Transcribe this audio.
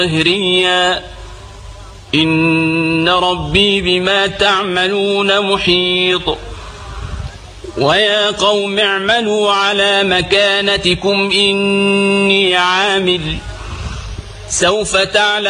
ظهريا إن ربي بما تعملون محيط ويا قوم اعملوا على مكانتكم إني عامل سوف تعلمون